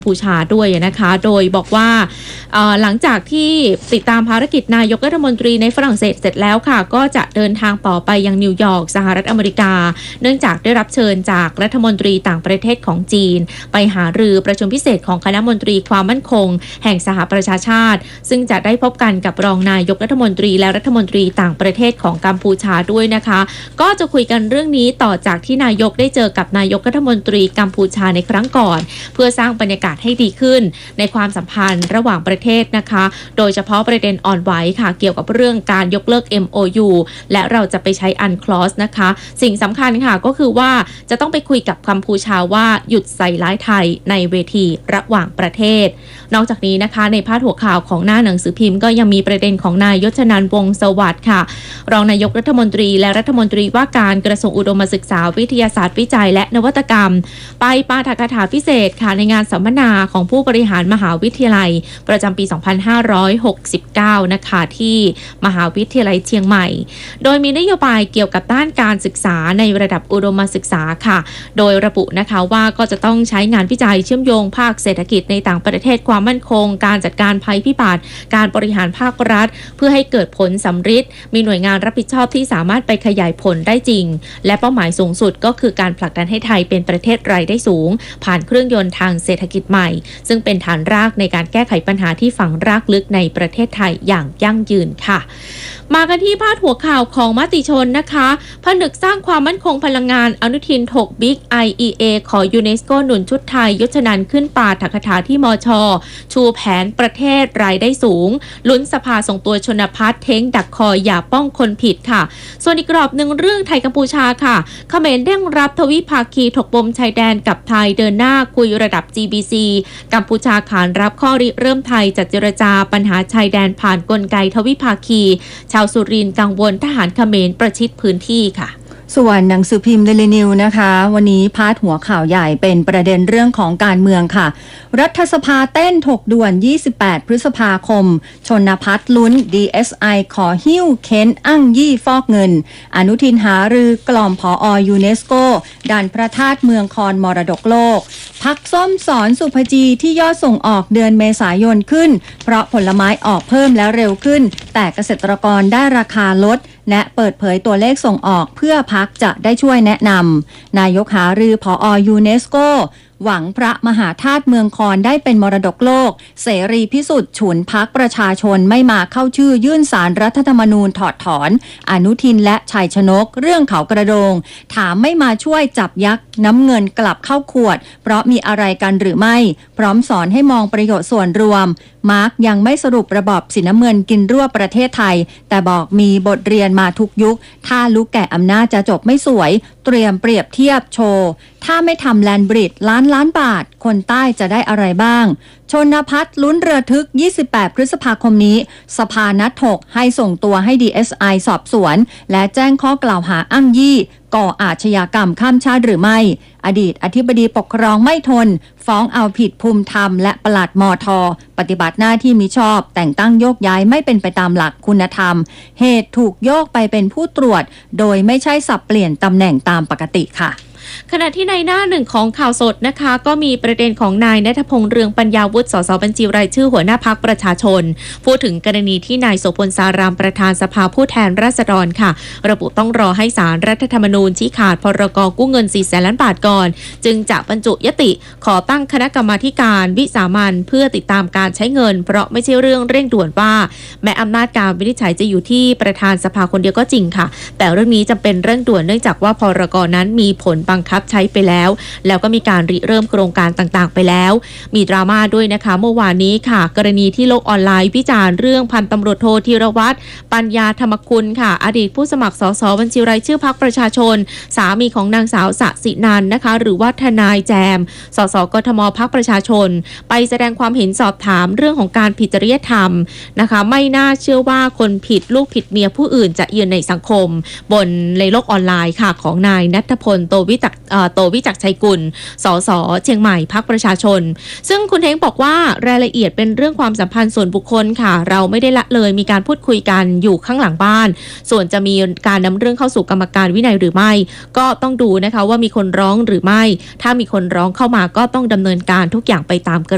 กัมพูชาด้วยนะคะโดยบอกว่าหลังจากที่ติดตามภารกิจนายกรัฐมนตรีในฝรั่งเศสเสร็จแล้วค่ะก็จะเดินทางต่อไปยังนิวยอร์กสหรัฐอเมริกาเนื่องจากได้รับเชิญจากรัฐมนตรีต่างประเทศของจีนไปหารือประชุมพิเศษของคณะมนตรีความมั่นคงแห่งสหประชาชาติซึ่งจะได้พบกันกับรองนายกรัฐมนตรีและรัฐมนตรีต่างประเทศของกัมพูชาด้วยนะคะก็จะคุยกันเรื่องนี้ต่อจากที่นายกได้เจอกับนายกรัฐมนตรีกัมพูชาในครั้งก่อนเพื่อสร้างบรรยากาศให้ดีขึ้นในความสัมพันธ์ระหว่างประเทศนะคะโดยเฉพาะประเด็นอ่อนไหวค่ะเกี่ยวกับเรื่องการยกเลิก MOU และเราจะไปใช้ UNCLOS นะคะสิ่งสำคัญค่ะก็คือว่าจะต้องไปคุยกับกัมพูชาว่าหยุดใส่ร้ายไทยในเวทีระหว่างประเทศนอกจากนี้นะคะในพาดหัวข่าวของหน้าหนังสือพิมพ์ก็ยังมีประเด็นของนายยศนันท์วงศ์สวัสดิ์ค่ะรองนายกรัฐมนตรีและรัฐมนตรีว่าการกระทรวงอุดมศึกษาวิทยาศาสตร์วิจัยและนวัตกรรมไปปาฐกถาพิเศษค่ะในงานสัมมนาของผู้บริหารมหาวิทยาลัยประจำปี 2569 นะคะที่มหาวิทยาลัยเชียงใหม่โดยมีนโยบายเกี่ยวกับด้านการศึกษาในระดับอุดมศึกษาค่ะโดยระบุนะคะว่าก็จะต้องใช้งานวิจัยเชื่อมโยงภาคเศรษฐกิจในต่างประเทศความมั่นคงการจัดการภัยพิบัติการบริหารภาครัฐเพื่อให้เกิดผลสำฤทธิ์มีหน่วยงานรับผิดชอบที่สามารถไปขยายผลได้จริงและเป้าหมายสูงสุดก็คือการผลักดันให้ไทยเป็นประเทศรายได้สูงผ่านเครื่องยนต์ทางเศรษฐกิจใหม่ซึ่งเป็นฐานรากในการแก้ไขปัญหาที่ฝังรากลึกในประเทศไทยอย่างยั่งยืนค่ะมากันที่พาดหัวข่าวของมติชนนะคะผนึกสร้างความมั่นคงพลังงานอนุทินถกบิ๊ก IEA ขอยูเนสโกหนุนชุดไทยยศนันท์ขึ้นปาฐกถาที่มช.ชูแผนประเทศรายได้สูงลุ้นสภาส่งตัวชนพัฒน์เท้งดักคออย่าป้องคนผิดค่ะส่วนอีกกรอบหนึ่งเรื่องไทยกัมพูชาค่ะเขมรเร่งรับทวิภาคีถกปมชายแดนกับไทยเดินหน้าคุยระดับ GBC กัมพูชาขานรับข้อริเริ่มไทยจัดเจรจาปัญหาชายแดนผ่านกลไกทวิภาคีชาวสุรินทร์กังวลทหารเขมรประชิดพื้นที่ค่ะส่วนหนังสือพิมพ์เดลินิวนะคะวันนี้พาดหัวข่าวใหญ่เป็นประเด็นเรื่องของการเมืองค่ะรัฐสภาเต้นถกด่วน28พฤษภาคมชนภัทรลุ้น DSI ขอหิ้วเค้นอ้างยี่ฟอกเงินอนุทินหารือกล่อมผอ.ยูเนสโกดันพระธาตุเมืองคอนมรดกโลกพักส้มสอนสุภจีที่ยอดส่งออกเดือนเมษายนขึ้นเพราะผลไม้ออกเพิ่มและเร็วขึ้นแต่เกษตรกรได้ราคาลดและเปิดเผยตัวเลขส่งออกเพื่อพักจะได้ช่วยแนะนำนายกหารือผอ.ยูเนสโกหวังพระมหาธาตุเมืองคอนได้เป็นมรดกโลกเสรีพิสุทธิ์ฉุนพักประชาชนไม่มาเข้าชื่อยื่นศาลรัฐธรรมนูญถอดถอนอนุทินและชัยชนกเรื่องเขากระโดงถามไม่มาช่วยจับยักษ์น้ำเงินกลับเข้าขวดเพราะมีอะไรกันหรือไม่พร้อมสอนให้มองประโยชน์ส่วนรวมมาร์กยังไม่สรุประบอบสีน้ำเงินกินรั่วประเทศไทยแต่บอกมีบทเรียนมาทุกยุคถ้าลุกแก่อำนาจจะจบไม่สวยเตรียมเปรียบเทียบโชว์ถ้าไม่ทำแลนด์บริดล้านบาทคนใต้จะได้อะไรบ้างชนภัทรลุ้นระทึก28พฤษภาคมนี้สภานัดถกให้ส่งตัวให้ DSI สอบสวนและแจ้งข้อกล่าวหาอ้างยี่ก่ออาชญากรรมข้ามชาติหรือไม่อดีตอธิบดีปกครองไม่ทนฟ้องเอาผิดภูมิธรรมและปลัดมท.ปฏิบัติหน้าที่มิชอบแต่งตั้งโยกย้ายไม่เป็นไปตามหลักคุณธรรมเหตุถูกโยกไปเป็นผู้ตรวจโดยไม่ใช่สับเปลี่ยนตำแหน่งตามปกติค่ะขณะที่ในหน้าหนึ่งของข่าวสดนะคะก็มีประเด็นของนายณัฐพงษ์เรืองปัญญาวุฒิสสบัญชีรายชื่อหัวหน้าพรรคประชาชนพูดถึงกรณีที่นายโสพลสารามประธานสภาผู้แทนราษฎรค่ะระบุต้องรอให้ศาลรัฐธรรมนูญชี้ขาดพรก.กู้เงิน 400,000 ล้านบาทก่อนจึงจะบรรจุยติขอตั้งคณะกรรมาการวิสามัญเพื่อติดตามการใช้เงินเพราะไม่ใช่เรื่องเร่งด่วนว่าแม้อำนาจการวินิจฉัยจะอยู่ที่ประธานสภาคนเดียวก็จริงค่ะแต่เรื่องนี้จำเป็นเร่งด่วนเนื่องจากว่าพรก.นั้นมีผลบังคับใช้ไปแล้วก็มีการริเริ่มโครงการต่างๆไปแล้วมีดราม่าด้วยนะคะเมื่อวานนี้ค่ะกรณีที่โลกออนไลน์วิจารณ์เรื่องพันตำรวจโทธีรวัตรปัญญาธรรมคุณค่ะอดีตผู้สมัครสสบัญชีรายชื่อพรรคประชาชนสามีของนางสาวสสินันท์นะคะหรือว่าทนายแจมสสกทมพรรคประชาชนไปแสดงความเห็นสอบถามเรื่องของการผิดจริยธรรมนะคะไม่น่าเชื่อว่าคนผิดลูกผิดเมียผู้อื่นจะยืนในสังคมบนในโลกออนไลน์ค่ะของนายณัฐพลโตวิจักรชัยกุลสสเชียงใหม่พรรคประชาชนซึ่งคุณเท้งบอกว่ารายละเอียดเป็นเรื่องความสัมพันธ์ส่วนบุคคลค่ะเราไม่ได้ละเลยมีการพูดคุยกันอยู่ข้างหลังบ้านส่วนจะมีการนำเรื่องเข้าสู่กรรมการวินัยหรือไม่ก็ต้องดูนะคะว่ามีคนร้องหรือไม่ถ้ามีคนร้องเข้ามาก็ต้องดำเนินการทุกอย่างไปตามกระ